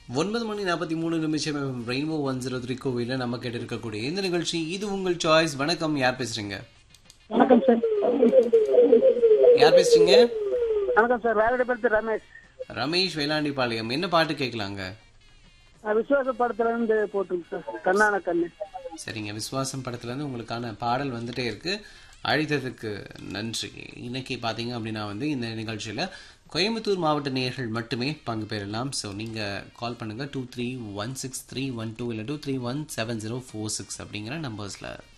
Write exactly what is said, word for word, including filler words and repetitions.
ஒன்பது மணி நாற்பத்தி மூணு நிமிஷம் ரெயின்போ ஒன் ஜீரோ த்ரீ கோவில நம்ம கேட்டு இருக்கக்கூடிய இந்த நிகழ்ச்சி இது உங்கள் சாய்ஸ். வணக்கம், யார் பேசுறீங்க? வணக்கம் சார். யார் பேசுறீங்க? வணக்கம் சார். வேலைப்பட்டு ரமேஷ். ரமேஷ், வேளாண்டிபாளையம். என்ன பாட்டு கேட்கலாங்க? நான் விசுவாச படத்துல இருந்து போட்டுங்க சார், கண்ணான கண்ணு. சரிங்க, விசுவாசம் படத்துல இருந்து உங்களுக்கான பாடல் வந்துட்டே இருக்கு. அழைத்ததுக்கு நன்றி. இன்னைக்கு பார்த்தீங்க அப்படின்னா வந்து இந்த நிகழ்ச்சியில் கோயம்புத்தூர் மாவட்ட நேயர்கள் மட்டுமே பங்கு பெறலாம். ஸோ நீங்கள் கால் பண்ணுங்கள் two three one six three one two இல்லை two three one seven zero four six அப்படிங்கிற நம்பர்ஸில்.